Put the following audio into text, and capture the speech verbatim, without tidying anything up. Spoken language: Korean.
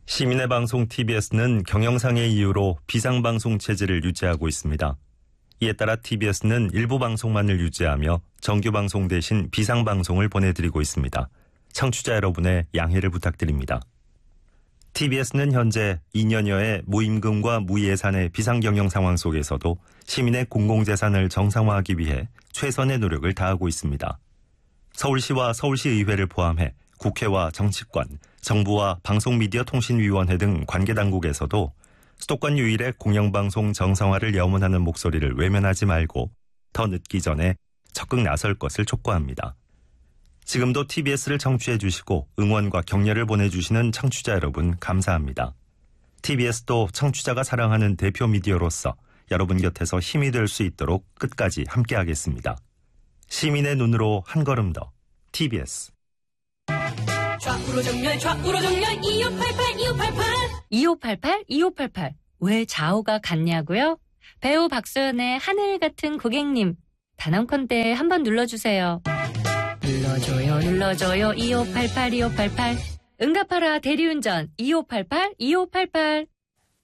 시민의 방송 티비에스는 경영상의 이유로 비상방송 체제를 유지하고 있습니다. 이에 따라 티비에스는 일부 방송만을 유지하며 정규방송 대신 비상방송을 보내드리고 있습니다. 청취자 여러분의 양해를 부탁드립니다. 티비에스는 현재 이 년여의 무임금과 무예산의 비상경영 상황 속에서도 시민의 공공재산을 정상화하기 위해 최선의 노력을 다하고 있습니다. 서울시와 서울시의회를 포함해 국회와 정치권, 정부와 방송미디어통신위원회 등 관계당국에서도 수도권 유일의 공영방송 정상화를 염원하는 목소리를 외면하지 말고 더 늦기 전에 적극 나설 것을 촉구합니다. 지금도 티비에스를 청취해 주시고 응원과 격려를 보내주시는 청취자 여러분 감사합니다. 티비에스도 청취자가 사랑하는 대표 미디어로서 여러분 곁에서 힘이 될 수 있도록 끝까지 함께하겠습니다. 시민의 눈으로 한 걸음 더 티비에스. 좌우로 정렬 좌우로 정렬 이오팔팔 이오팔팔 이오팔팔 이오팔팔 왜 좌우가 같냐고요? 배우 박소연의 하늘 같은 고객님 단언컨대 한번 눌러주세요. 눌러줘요 눌러줘요 이오팔팔 이오팔팔 응답하라 대리운전 이오팔팔 이오팔팔